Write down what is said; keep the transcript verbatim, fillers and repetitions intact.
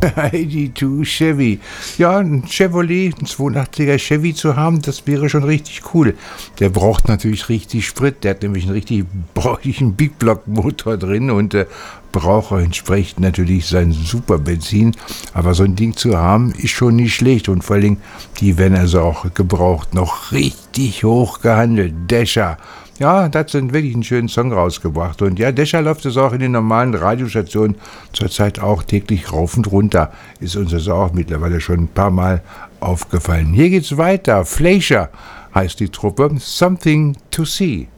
zweiundachtzig Chevy. Ja, ein Chevrolet, ein zweiundachtziger Chevy zu haben, das wäre schon richtig cool. Der braucht natürlich richtig Sprit. Der hat nämlich einen richtig bräuchlichen Big Block Motor drin und äh, braucht entsprechend natürlich sein super Benzin. Aber so ein Ding zu haben, ist schon nicht schlecht. Und vor allem, die werden also auch gebraucht noch richtig hoch gehandelt. Dacia. Ja, da hat sie wirklich einen schönen Song rausgebracht. Und ja, Dacia läuft es auch in den normalen Radiostationen zurzeit auch täglich rauf und runter. Ist uns also auch mittlerweile schon ein paar Mal aufgefallen. Hier geht's weiter. Fleischer heißt die Truppe. Something to See.